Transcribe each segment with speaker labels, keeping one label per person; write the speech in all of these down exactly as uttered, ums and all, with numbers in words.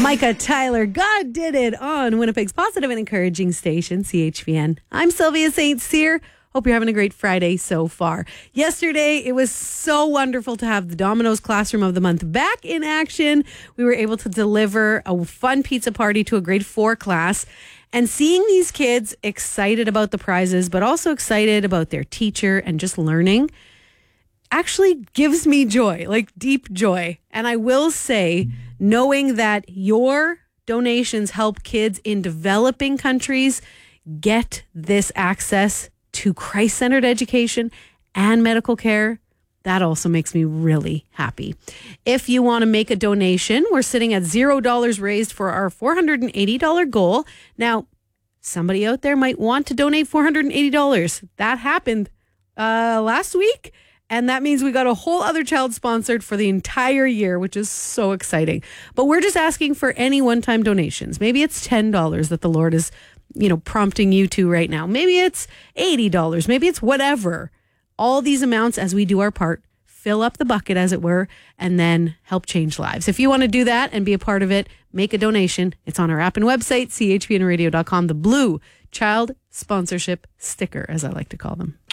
Speaker 1: Micah Tyler, God did it on Winnipeg's positive and encouraging station, C H V N. I'm Sylvia Saint Cyr. Hope you're having a great Friday so far. Yesterday, it was so wonderful to have the Domino's Classroom of the Month back in action. We were able to deliver a fun pizza party to a grade four class. And seeing these kids excited about the prizes, but also excited about their teacher and just learning, actually gives me joy, like deep joy. And I will say, knowing that your donations help kids in developing countries get this access to Christ-centered education and medical care, that also makes me really happy. If you want to make a donation, we're sitting at zero dollars raised for our four hundred eighty dollars goal. Now, somebody out there might want to donate four hundred eighty dollars. That happened uh, last week. And that means we got a whole other child sponsored for the entire year, which is so exciting. But we're just asking for any one-time donations. Maybe it's ten dollars that the Lord is, you know, prompting you to right now. Maybe it's eighty dollars. Maybe it's whatever. All these amounts, as we do our part, fill up the bucket, as it were, and then help change lives. If you want to do that and be a part of it, make a donation. It's on our app and website, c h v n radio dot com, the blue child sponsorship sticker, as I like to call them.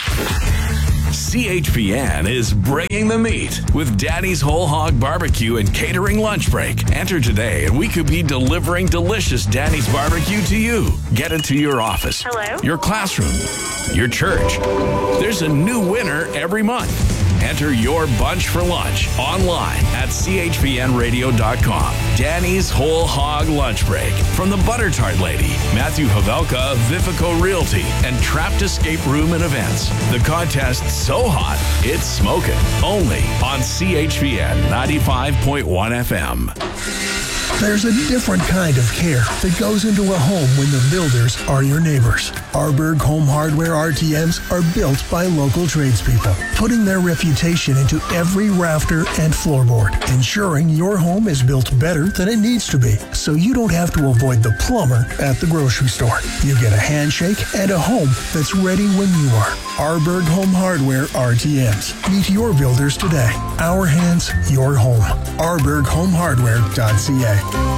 Speaker 2: C H V N is bringing the meat with Danny's Whole Hog Barbecue and Catering Lunch Break. Enter today and we could be delivering delicious Danny's Barbecue to you. Get it to your office,
Speaker 3: Hello?
Speaker 2: your classroom, your church. There's a new winner every month. Enter your bunch for lunch online at c h v n radio dot com. Danny's Whole Hog Lunch Break from the Butter Tart Lady, Matthew Havelka of Vifico Realty, and Trapped Escape Room and Events. The contest so hot, it's smoking. Only on C H V N ninety-five point one F M.
Speaker 4: There's a different kind of care that goes into a home when the builders are your neighbors. Arberg Home Hardware R T Ms are built by local tradespeople, putting their reputation into every rafter and floorboard, ensuring your home is built better than it needs to be, so you don't have to avoid the plumber at the grocery store. You get a handshake and a home that's ready when you are. Arberg Home Hardware R T Ms. Meet your builders today. Our hands, your home. arberg home hardware dot c a.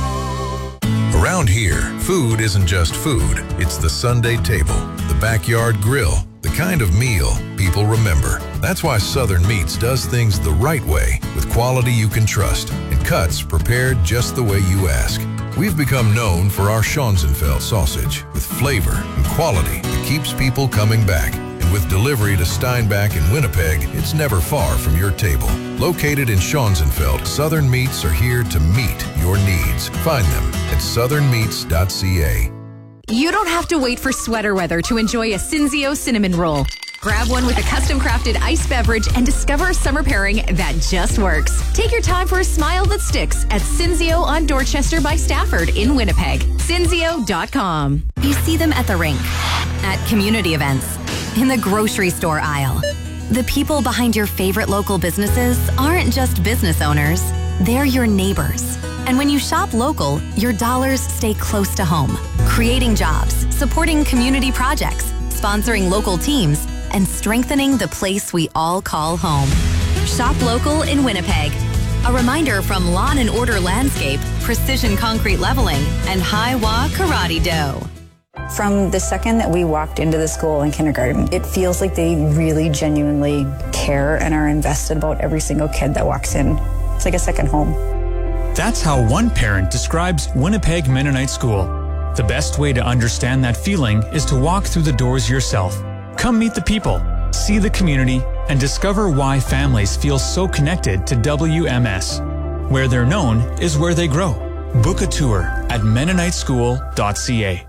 Speaker 5: Around here, food isn't just food. It's the Sunday table, the backyard grill, the kind of meal people remember. That's why Southern Meats does things the right way, with quality you can trust, and cuts prepared just the way you ask. We've become known for our Schonzenfeld sausage, with flavor and quality that keeps people coming back. And with delivery to Steinbach and Winnipeg, it's never far from your table. Located in Schonzenfeld, Southern Meats are here to meet your needs. Find them at southern meats dot c a.
Speaker 6: You don't have to wait for sweater weather to enjoy a Cinzio cinnamon roll. Grab one with a custom-crafted iced beverage and discover a summer pairing that just works. Take your time for a smile that sticks at Cinzio on Dorchester by Stafford in Winnipeg. Cinzio dot com.
Speaker 7: You see them at the rink, at community events, in the grocery store aisle. The people behind your favorite local businesses aren't just business owners, they're your neighbors. And when you shop local, your dollars stay close to home, creating jobs, supporting community projects, sponsoring local teams, and strengthening the place we all call home. Shop local in Winnipeg. A reminder from Lawn and Order Landscape, Precision Concrete Leveling, and Hiwa Karate Do.
Speaker 8: From the second that we walked into the school in kindergarten, it feels like they really genuinely care and are invested about every single kid that walks in. It's like a second home.
Speaker 9: That's how one parent describes Winnipeg Mennonite School. The best way to understand that feeling is to walk through the doors yourself. Come meet the people, see the community, and discover why families feel so connected to W M S. Where they're known is where they grow. Book a tour at mennonite school dot c a.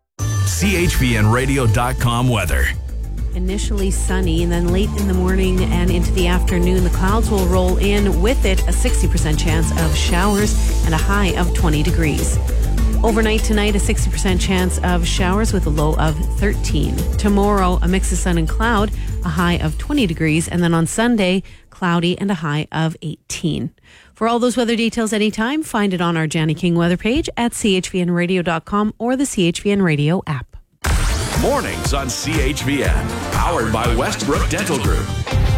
Speaker 2: c h v n radio dot com weather.
Speaker 1: Initially sunny, and then late in the morning and into the afternoon, the clouds will roll in. With it, a sixty percent chance of showers and a high of twenty degrees. Overnight tonight, a sixty percent chance of showers with a low of thirteen. Tomorrow, a mix of sun and cloud, a high of twenty degrees. And then on Sunday, cloudy and a high of eighteen. For all those weather details anytime, find it on our Janny King weather page at c h v n radio dot com or the C H V N Radio app.
Speaker 2: Mornings on C H V N, powered by Westbrook Dental Group.